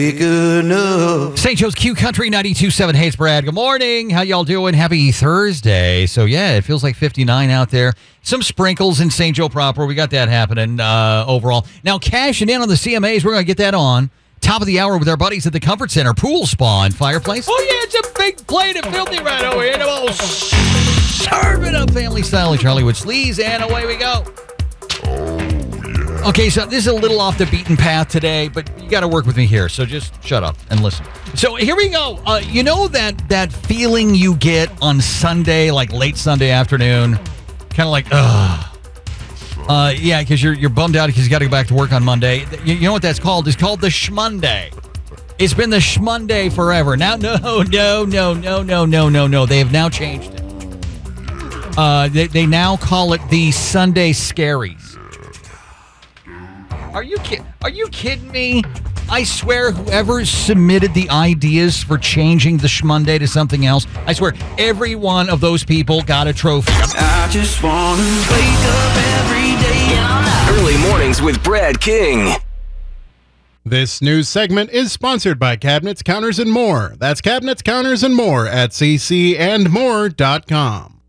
Good enough. St. Joe's Q Country 92.7. Hey, it's Brad. Good morning. How y'all doing? Happy Thursday. So, yeah, it feels like 59 out there. Some sprinkles in St. Joe proper. We got that happening overall. Now, cashing in on the CMAs. We're going to get that on. Top of the hour with our buddies at the Comfort Center Pool Spa and Fireplace. Oh, yeah, it's a big plate of filthy right over here. Serve it up family style, Charlie with Sleaze, and away we go. Okay, so this is a little off the beaten path today, but you got to work with me here, so just shut up and listen. So here we go. You know that feeling you get on Sunday, like late Sunday afternoon, kind of like, ugh. Yeah, because you're bummed out because you got to go back to work on Monday. You know what that's called? It's called the Schmonday. It's been the Schmonday forever. Now, no. They have now changed it. They now call it the Sunday Scaries. Are you kidding me? I swear whoever submitted the ideas for changing the Schmonday to something else, I swear every one of those people got a trophy. I just want to wake up every day. Early mornings with Brad King. This news segment is sponsored by Cabinets, Counters, and More. That's Cabinets, Counters, and More at ccandmore.com.